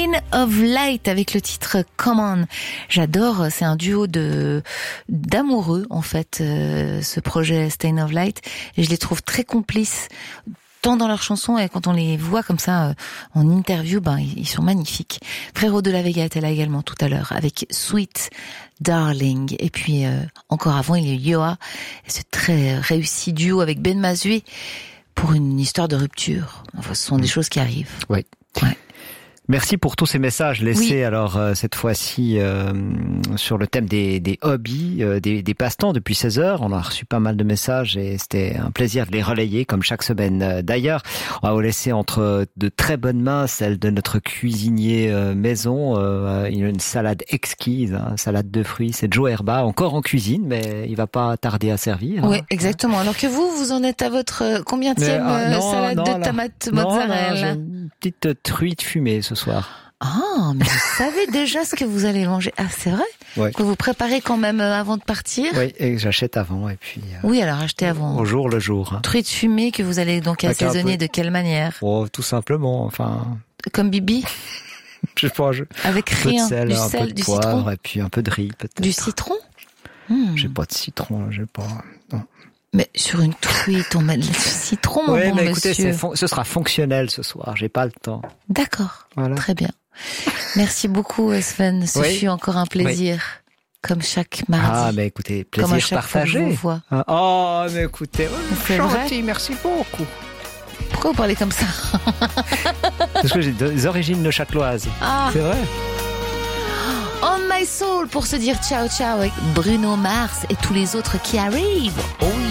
Stain of Light avec le titre Come On. J'adore, c'est un duo d'amoureux en fait, ce projet Stain of Light, et je les trouve très complices tant dans leurs chansons et quand on les voit comme ça en interview, ils sont magnifiques. Frérot de la Vega était là également tout à l'heure avec Sweet Darling, et puis encore avant il y a Yoa, ce très réussi duo avec Ben Mazui pour une histoire de rupture. Enfin, ce sont des choses qui arrivent. Oui. Ouais. Merci pour tous ces messages laissés. Oui. Alors cette fois-ci sur le thème des hobbies, des passe-temps depuis 16 heures. On a reçu pas mal de messages et c'était un plaisir de les relayer comme chaque semaine. D'ailleurs, on va vous laisser entre de très bonnes mains celle de notre cuisinier maison. Une salade exquise, salade de fruits. C'est Joe Herba, encore en cuisine, mais il va pas tarder à servir. Oui, exactement. Alors que vous en êtes à votre combienième salade de tomates mozzarella? Une petite truite fumée ce soir. Ah, mais vous savez déjà ce que vous allez manger. Ah, c'est vrai? Oui. Que vous préparez quand même avant de partir? Oui, et j'achète avant et puis... Oui, alors achetez avant. Au jour le jour. Truite fumée que vous allez donc assaisonner de quelle manière? Oh, tout simplement, enfin... Comme Bibi? Je sais pas, avec un rien, peu de sel, du un sel, peu de du poivre, citron? et puis un peu de riz peut-être. Du citron? J'ai pas de citron, j'ai pas... Non. Mais sur une truite, on met du citron, mon bon écoutez, monsieur. ce sera fonctionnel ce soir, j'ai pas le temps. D'accord, voilà. Très bien. Merci beaucoup Sven, ce fut encore un plaisir, comme chaque mardi. Ah, mais écoutez, plaisir partagé. Vous vois. Oh, mais écoutez, c'est gentil, vrai. merci beaucoup. Pourquoi vous parlez comme ça? Parce que j'ai des origines neuchâteloises. Ah. C'est vrai. On My Soul pour se dire ciao ciao avec Bruno Mars et tous les autres qui arrivent. Oh